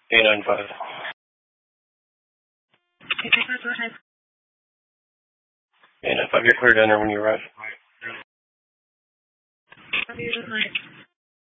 895. 895, you're clear to enter when you arrive.